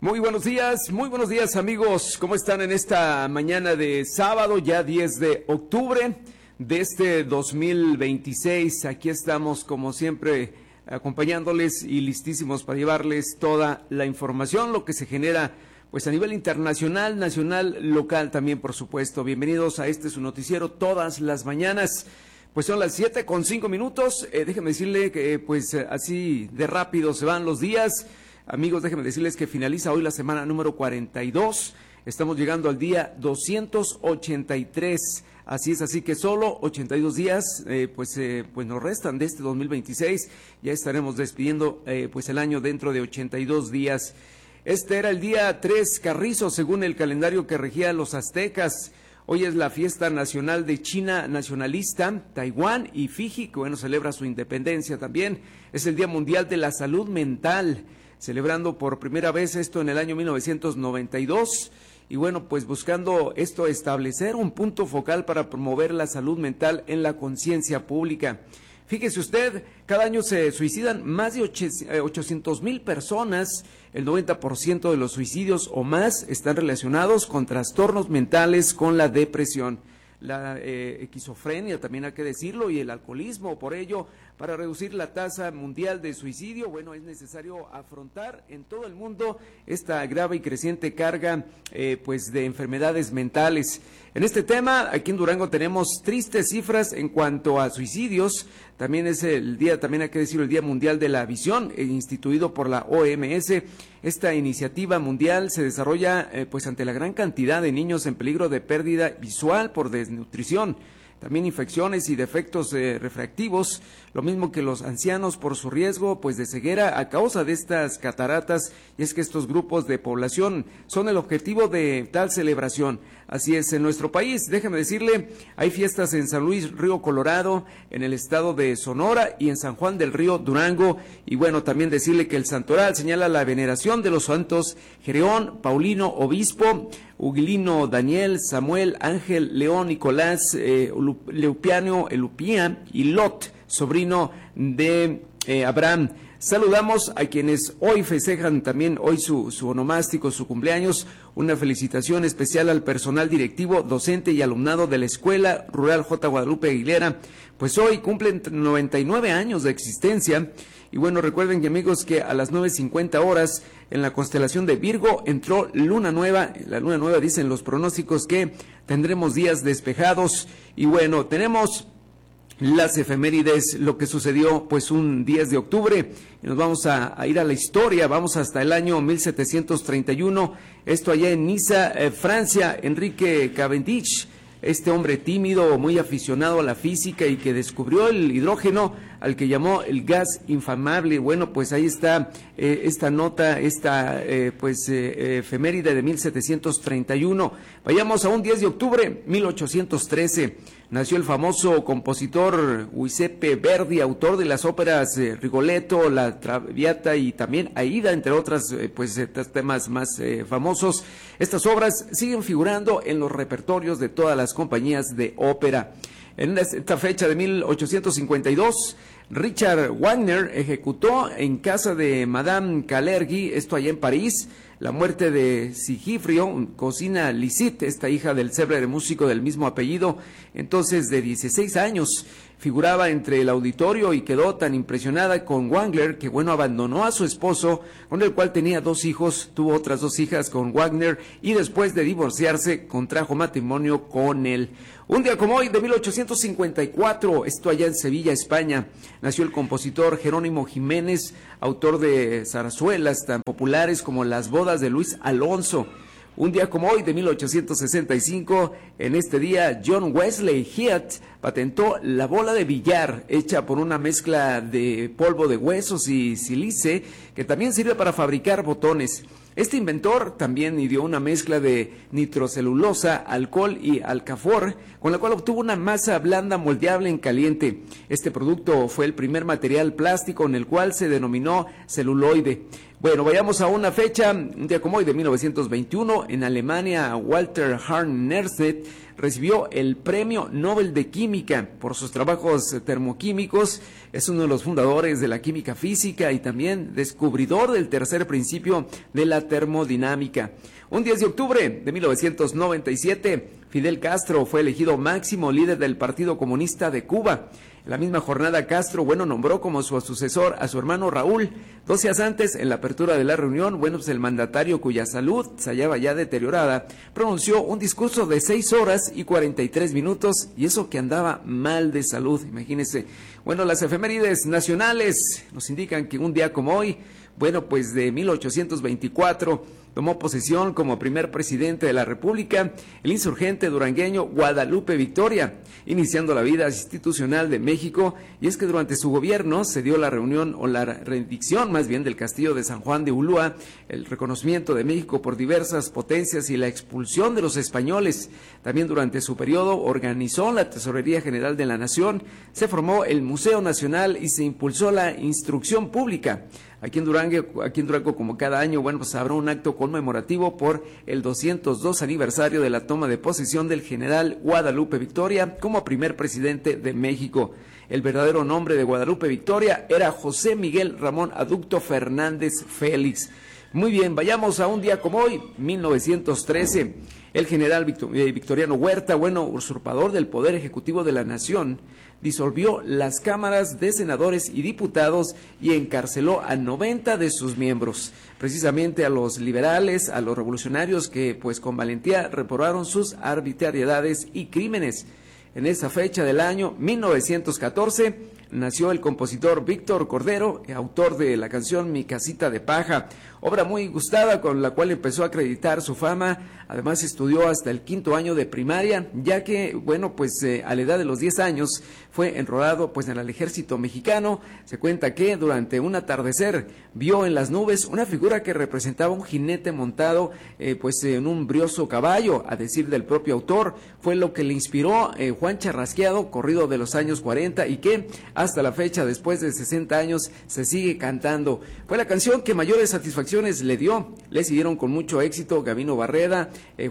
Muy buenos días amigos, ¿cómo están en esta mañana de sábado, ya 10 de octubre de este 2026? Aquí estamos como siempre acompañándoles y listísimos para llevarles toda la información, lo que se genera pues a nivel internacional, nacional, local también por supuesto. Bienvenidos a su noticiero todas las mañanas. Pues son las 7:05. Déjenme decirle que pues así de rápido se van los días. Amigos, déjenme decirles que finaliza hoy la semana número 42. Estamos llegando al día 283. Así es, así que solo 82 días pues nos restan de este 2026. Ya estaremos despidiendo pues el año dentro de 82 días. Este era el día 3 Carrizo, según el calendario que regía a los aztecas. Hoy es la fiesta nacional de China nacionalista, Taiwán y Fiji, que bueno, celebra su independencia también. Es el Día Mundial de la Salud Mental, celebrando por primera vez esto en el año 1992. Y bueno, pues buscando esto establecer un punto focal para promover la salud mental en la conciencia pública. Fíjese usted, cada año se suicidan más de 800,000 personas. El 90% de los suicidios o más están relacionados con trastornos mentales, con la depresión, la esquizofrenia, también hay que decirlo, y el alcoholismo. Por ello, para reducir la tasa mundial de suicidio, bueno, es necesario afrontar en todo el mundo esta grave y creciente carga pues de enfermedades mentales. En este tema, aquí en Durango tenemos tristes cifras en cuanto a suicidios. También es el día, también hay que decirlo, el Día Mundial de la Visión, instituido por la OMS. Esta iniciativa mundial se desarrolla pues ante la gran cantidad de niños en peligro de pérdida visual por desnutrición, también infecciones y defectos refractivos, lo mismo que los ancianos por su riesgo pues de ceguera a causa de estas cataratas. Y es que estos grupos de población son el objetivo de tal celebración. Así es, en nuestro país, déjame decirle, hay fiestas en San Luis Río Colorado, en el estado de Sonora y en San Juan del Río Durango. Y bueno, también decirle que el santoral señala la veneración de los santos Gereón, Paulino, Obispo, Ugilino, Daniel, Samuel, Ángel, León, Nicolás, Leupiano, Elupía y Lot, sobrino de Abraham. Saludamos a quienes hoy festejan también hoy su onomástico, su cumpleaños. Una felicitación especial al personal directivo, docente y alumnado de la Escuela Rural J. Guadalupe Aguilera. Pues hoy cumplen 99 años de existencia. Y bueno, recuerden que amigos que a las 9:50 en la constelación de Virgo entró luna nueva. La luna nueva, dicen los pronósticos, que tendremos días despejados. Y bueno, tenemos las efemérides, lo que sucedió pues un 10 de octubre, y nos vamos a ir a la historia. Vamos hasta el año 1731, esto allá en Niza, Francia. Enrique Cavendish, este hombre tímido, muy aficionado a la física y que descubrió el hidrógeno, al que llamó el gas inflamable. Bueno, pues ahí está esta nota, efeméride de 1731. Vayamos a un 10 de octubre, 1813. Nació el famoso compositor Giuseppe Verdi, autor de las óperas Rigoletto, La Traviata y también Aida, entre otras temas más famosos. Estas obras siguen figurando en los repertorios de todas las compañías de ópera. En esta fecha de 1852, Richard Wagner ejecutó en casa de Madame Calergi, esto allá en París, la muerte de Sigifrio Cosina Liszt, esta hija del célebre músico del mismo apellido, entonces de 16 años. Figuraba entre el auditorio y quedó tan impresionada con Wagner que bueno, abandonó a su esposo, con el cual tenía 2 hijos, tuvo otras 2 hijas con Wagner y después de divorciarse contrajo matrimonio con él. Un día como hoy de 1854, esto allá en Sevilla, España, nació el compositor Jerónimo Jiménez, autor de zarzuelas tan populares como Las bodas de Luis Alonso. Un día como hoy de 1865, en este día John Wesley Hyatt patentó la bola de billar, hecha por una mezcla de polvo de huesos y sílice, que también sirve para fabricar botones. Este inventor también ideó una mezcla de nitrocelulosa, alcohol y alcafor, con la cual obtuvo una masa blanda moldeable en caliente. Este producto fue el primer material plástico en el cual se denominó celuloide. Bueno, vayamos a una fecha, un día como hoy de 1921, en Alemania, Walter Hartnett recibió el Premio Nobel de Química por sus trabajos termoquímicos. Es uno de los fundadores de la química física y también descubridor del tercer principio de la termodinámica. Un 10 de octubre de 1997, Fidel Castro fue elegido máximo líder del Partido Comunista de Cuba. En la misma jornada, Castro, nombró como su sucesor a su hermano Raúl. 2 días antes, en la apertura de la reunión, pues el mandatario, cuya salud se hallaba ya deteriorada, pronunció un discurso de 6 horas y 43 minutos, y eso que andaba mal de salud, imagínense. Las efemérides nacionales nos indican que un día como hoy, pues de 1824, tomó posesión como primer presidente de la República el insurgente durangueño Guadalupe Victoria, iniciando la vida institucional de México. Y es que durante su gobierno se dio la reunión o la rendición más bien del castillo de San Juan de Ulúa, el reconocimiento de México por diversas potencias y la expulsión de los españoles. También durante su periodo organizó la Tesorería General de la Nación, se formó el Museo Nacional y se impulsó la instrucción pública. Aquí en Durango, como cada año, pues habrá un acto conmemorativo por el 202 aniversario de la toma de posesión del general Guadalupe Victoria como primer presidente de México. El verdadero nombre de Guadalupe Victoria era José Miguel Ramón Aducto Fernández Félix. Muy bien, vayamos a un día como hoy, 1913. El general Victoriano Huerta, usurpador del poder ejecutivo de la nación, disolvió las cámaras de senadores y diputados y encarceló a 90 de sus miembros, precisamente a los liberales, a los revolucionarios que pues con valentía reprobaron sus arbitrariedades y crímenes. En esa fecha del año 1914 nació el compositor Víctor Cordero, autor de la canción Mi Casita de Paja, obra muy gustada con la cual empezó a acreditar su fama. Además estudió hasta el 5º año de primaria, ya que, a la edad de los 10 años fue enrolado en el ejército mexicano. Se cuenta que durante un atardecer vio en las nubes una figura que representaba un jinete montado en un brioso caballo. A decir del propio autor, fue lo que le inspiró Juan Charrasqueado, corrido de los años 40, y que hasta la fecha, después de 60 años, se sigue cantando. Fue la canción que mayores satisfacciones le dio. Le siguieron con mucho éxito Gabino Barreda,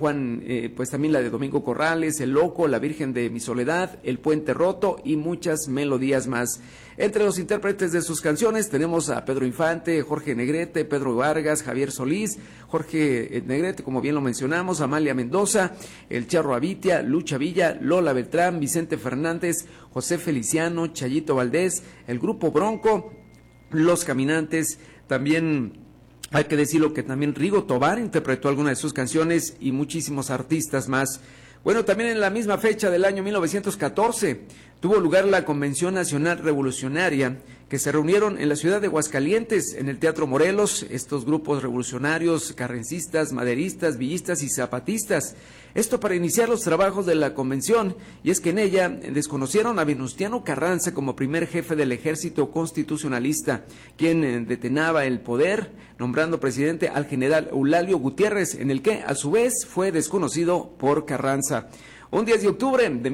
también la de Domingo Corrales, El Loco, La Virgen de mi Soledad, El Puente Roto y muchas melodías más. Entre los intérpretes de sus canciones tenemos a Pedro Infante, Jorge Negrete, Pedro Vargas, Javier Solís, Jorge Negrete, como bien lo mencionamos, Amalia Mendoza, El Charro Avitia, Lucha Villa, Lola Beltrán, Vicente Fernández, José Feliciano, Chayito Valdés, el Grupo Bronco, Los Caminantes. También hay que decirlo que también Rigo Tobar interpretó algunas de sus canciones y muchísimos artistas más. También en la misma fecha del año 1914 tuvo lugar la Convención Nacional Revolucionaria, que se reunieron en la ciudad de Aguascalientes, en el Teatro Morelos, estos grupos revolucionarios, carrancistas, maderistas, villistas y zapatistas. Esto para iniciar los trabajos de la convención, y es que en ella desconocieron a Venustiano Carranza como primer jefe del ejército constitucionalista, quien detenaba el poder, nombrando presidente al general Eulalio Gutiérrez, en el que a su vez fue desconocido por Carranza. Un 10 de octubre de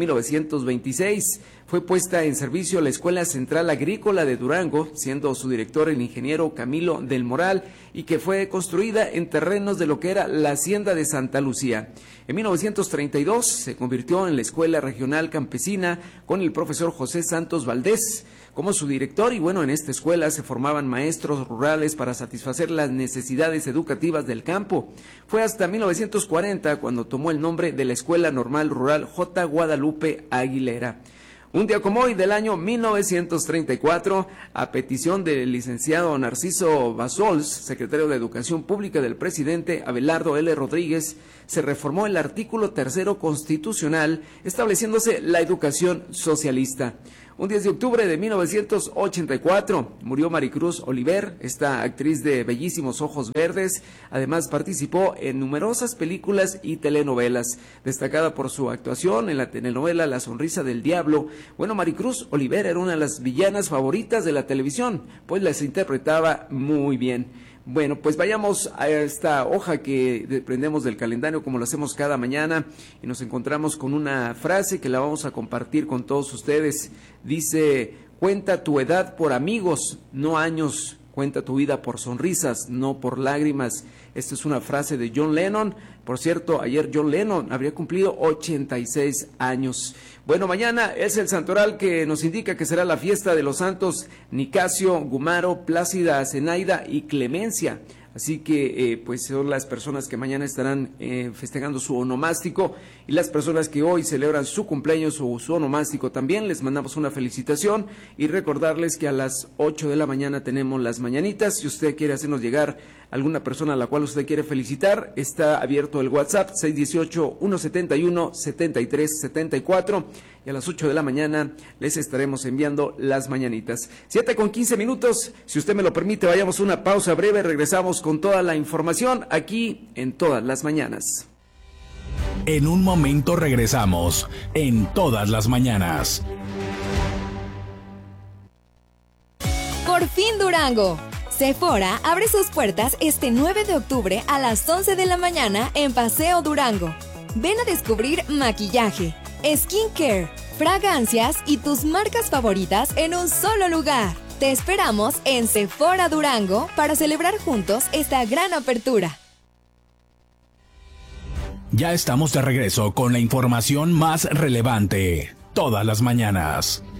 1926 fue puesta en servicio la Escuela Central Agrícola de Durango, siendo su director el ingeniero Camilo del Moral, y que fue construida en terrenos de lo que era la Hacienda de Santa Lucía. En 1932 se convirtió en la Escuela Regional Campesina con el profesor José Santos Valdés como su director, y en esta escuela se formaban maestros rurales para satisfacer las necesidades educativas del campo. Fue hasta 1940 cuando tomó el nombre de la Escuela Normal Rural J. Guadalupe Aguilera. Un día como hoy del año 1934, a petición del licenciado Narciso Bassols, secretario de Educación Pública del presidente Abelardo L. Rodríguez, se reformó el artículo 3º constitucional, estableciéndose la educación socialista. Un 10 de octubre de 1984 murió Maricruz Oliver, esta actriz de bellísimos ojos verdes. Además participó en numerosas películas y telenovelas, destacada por su actuación en la telenovela La Sonrisa del Diablo. Maricruz Oliver era una de las villanas favoritas de la televisión, pues las interpretaba muy bien. Pues vayamos a esta hoja que desprendemos del calendario como lo hacemos cada mañana, y nos encontramos con una frase que la vamos a compartir con todos ustedes. Dice: cuenta tu edad por amigos, no años, Cuenta tu vida por sonrisas, no por lágrimas. Esta es una frase de John Lennon. Por cierto, ayer John Lennon habría cumplido 86 años. Bueno, mañana es el santoral que nos indica que será la fiesta de los santos Nicasio, Gumaro, Plácida, Zenaida y Clemencia. Así que pues son las personas que mañana estarán festejando su onomástico, y las personas que hoy celebran su cumpleaños o su onomástico también les mandamos una felicitación, y recordarles que a las 8 de la mañana tenemos las mañanitas. Si usted quiere hacernos llegar alguna persona a la cual usted quiere felicitar, está abierto el WhatsApp 618-171-7374, y a las 8 de la mañana les estaremos enviando las mañanitas. 7:15. Si usted me lo permite, vayamos a una pausa breve, regresamos con toda la información aquí en Todas las Mañanas. En un momento regresamos en Todas las Mañanas. Por fin Durango. Sephora abre sus puertas este 9 de octubre a las 11 de la mañana en Paseo Durango. Ven a descubrir maquillaje, skincare, fragancias y tus marcas favoritas en un solo lugar. Te esperamos en Sephora Durango para celebrar juntos esta gran apertura. Ya estamos de regreso con la información más relevante. Todas las mañanas.